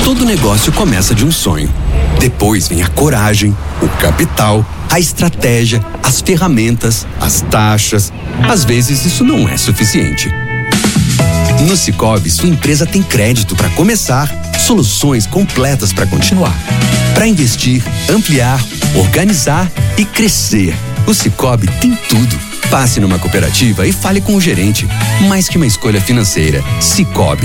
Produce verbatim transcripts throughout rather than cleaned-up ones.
Todo negócio começa de um sonho. Depois vem a coragem, o capital, a estratégia, as ferramentas, as taxas. Às vezes isso não é suficiente. No Sicoob, sua empresa tem crédito para começar, soluções completas para continuar. Para investir, ampliar, organizar e crescer. O Sicoob tem tudo. Passe numa cooperativa e fale com o gerente. Mais que uma escolha financeira, Sicoob.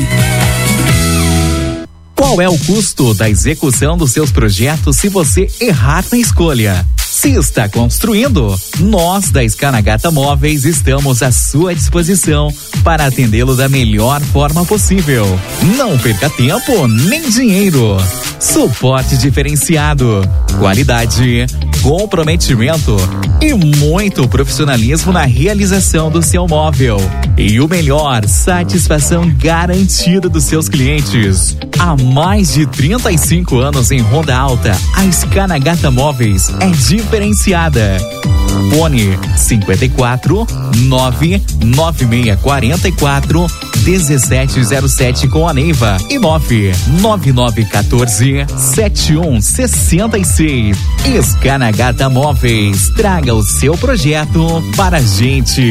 Qual é o custo da execução dos seus projetos se você errar na escolha? Se está construindo, nós da Scanagata Móveis estamos à sua disposição para atendê-lo da melhor forma possível. Não perca tempo nem dinheiro. Suporte diferenciado, qualidade, comprometimento e muito profissionalismo na realização do seu móvel. E o melhor, satisfação garantida dos seus clientes. Há mais de trinta e cinco anos em Ronda Alta, a Scanagata Móveis é diferenciada. Fone cinquenta e quatro, nove nove seis quatro quatro, um sete zero sete com a Neiva e nove nove nove um quatro, sete um seis seis. Scanagata Móveis, traga o seu projeto para a gente.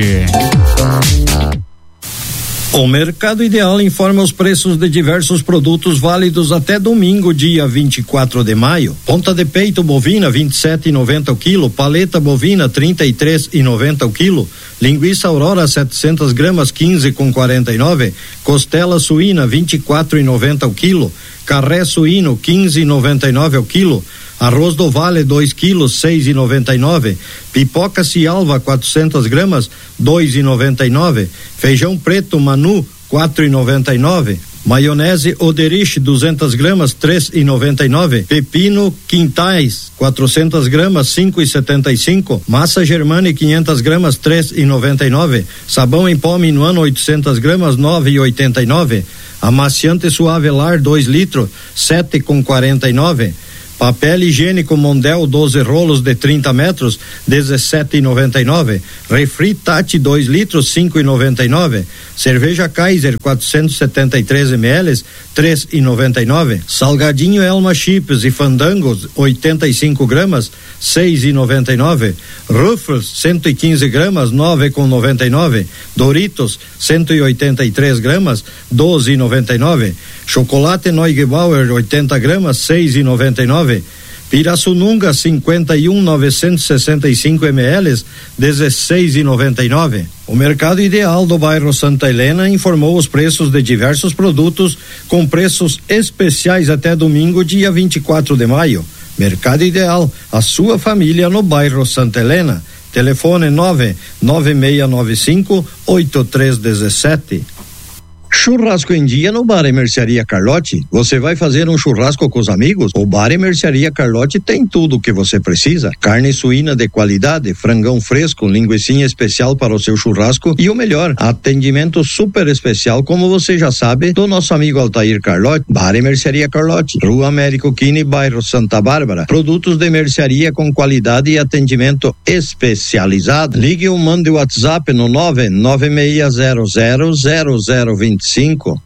O Mercado Ideal informa os preços de diversos produtos válidos até domingo, dia vinte e quatro de maio. Ponta de peito bovina vinte e sete e noventa o quilo, paleta bovina trinta e três e noventa o quilo, linguiça Aurora setecentas gramas quinze com quarenta e nove, costela suína vinte e quatro e noventa o quilo, carré suíno quinze e noventa e nove o quilo, arroz do Vale dois quilos seis e noventa e nove, pipoca Cialva quatrocentas gramas dois e noventa e nove, feijão preto Manu quatro e noventa e nove, maionese Oderich duzentas gramas três e noventa e nove, pepino Quintais quatrocentas gramas cinco e setenta e cinco, massa Germani quinhentas gramas três e noventa e nove, sabão em pó Minuano oitocentas gramas nove e oitenta e nove, amaciante Suavelar dois litros sete com quarenta e nove, papel higiênico Mondel doze rolos de trinta metros dezessete e noventa e nove, refri Tati dois litros cinco e noventa e nove, cerveja Kaiser quatrocentos e setenta e três mililitros três e noventa e nove, salgadinho Elma Chips e Fandangos oitenta e cinco gramas seis e noventa e nove, Ruffles cento e quinze gramas nove com noventa e nove, Doritos cento e oitenta e três gramas doze e noventa e nove, chocolate Neugebauer oitenta gramas seis e noventa e nove, Pirassununga cinquenta e um novecentos e sessenta e cinco mililitros dezesseis e noventa e nove. O Mercado Ideal do bairro Santa Helena informou os preços de diversos produtos com preços especiais até domingo, dia vinte e quatro de maio. Mercado Ideal, a sua família no bairro Santa Helena. Telefone nove nove seis nove cinco oito três um sete. Churrasco em dia no Bar e Mercearia Carlotti. Você vai fazer um churrasco com os amigos? O Bar e Mercearia Carlotti tem tudo o que você precisa. Carne suína de qualidade, frangão fresco, linguicinha especial para o seu churrasco e o melhor, atendimento super especial, como você já sabe, do nosso amigo Altair Carlotti. Bar e Mercearia Carlotti, Rua Américo Quini, bairro Santa Bárbara. Produtos de mercearia com qualidade e atendimento especializado. Ligue ou mande o WhatsApp no nove nove seis zero zero zero zero dois cinco.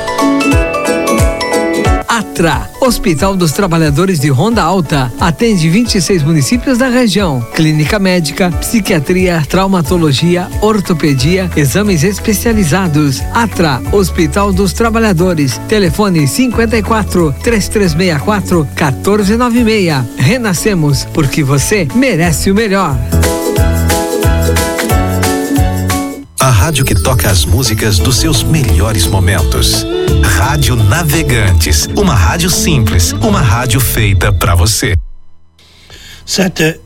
Atra, Hospital dos Trabalhadores de Ronda Alta, atende vinte e seis municípios da região. Clínica médica, psiquiatria, traumatologia, ortopedia, exames especializados. Atra, Hospital dos Trabalhadores. Telefone cinquenta e quatro, três três seis quatro, um quatro nove seis. Renascemos porque você merece o melhor. A rádio que toca as músicas dos seus melhores momentos. Rádio Navegantes, uma rádio simples, uma rádio feita pra você. Sete,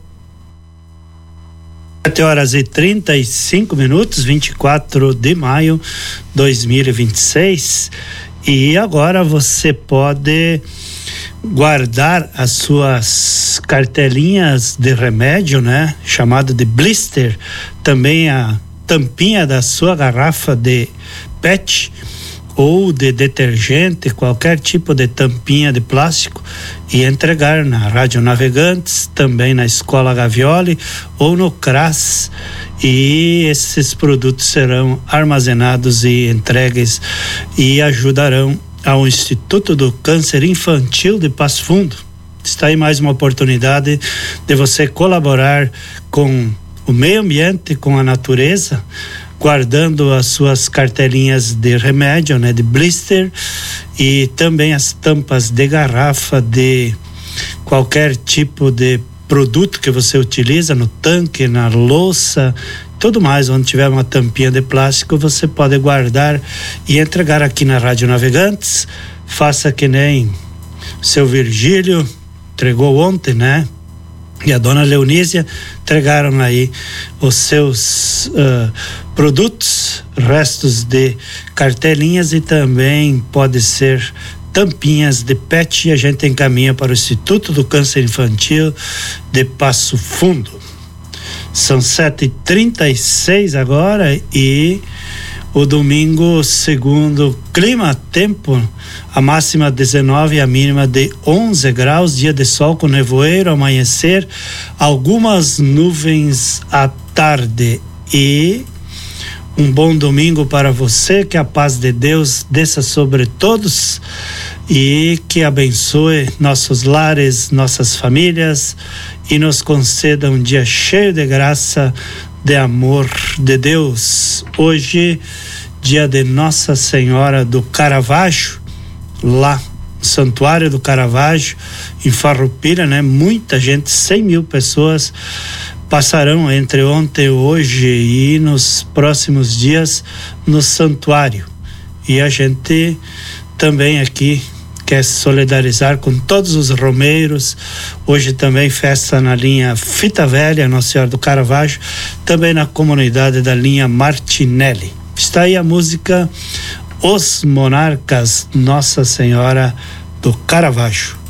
sete horas e trinta e cinco minutos, vinte e quatro de maio de dois mil e vinte e seis. E agora você pode guardar as suas cartelinhas de remédio, né? Chamado de blister, também a tampinha da sua garrafa de pet ou de detergente, qualquer tipo de tampinha de plástico, e entregar na Rádio Navegantes, também na Escola Gavioli ou no C R A S, e esses produtos serão armazenados e entregues e ajudarão ao Instituto do Câncer Infantil de Passo Fundo. Está aí mais uma oportunidade de você colaborar com o meio ambiente, com a natureza, guardando as suas cartelinhas de remédio, né, de blister, e também as tampas de garrafa de qualquer tipo de produto que você utiliza no tanque, na louça, tudo mais. Onde tiver uma tampinha de plástico, você pode guardar e entregar aqui na Rádio Navegantes. Faça que nem o seu Virgílio entregou ontem, né? E a dona Leonísia entregaram aí os seus uh, produtos, restos de cartelinhas, e também pode ser tampinhas de pet, e a gente encaminha para o Instituto do Câncer Infantil de Passo Fundo. São sete e trinta e seis agora, e o domingo, segundo clima, tempo, a máxima dezenove e a mínima de onze graus, dia de sol com nevoeiro, amanhecer, algumas nuvens à tarde. E um bom domingo para você, que a paz de Deus desça sobre todos e que abençoe nossos lares, nossas famílias, e nos conceda um dia cheio de graça, de amor de Deus. Hoje, dia de Nossa Senhora do Caravaggio, lá no Santuário do Caravaggio, em Farroupilha, né? Muita gente, cem mil pessoas passarão entre ontem e hoje e nos próximos dias no santuário. E a gente também aqui quer se solidarizar com todos os romeiros. Hoje também festa na linha Fita Velha, Nossa Senhora do Caravaggio, também na comunidade da linha Martinelli. Está aí a música Os Monarcas, Nossa Senhora do Caravaggio.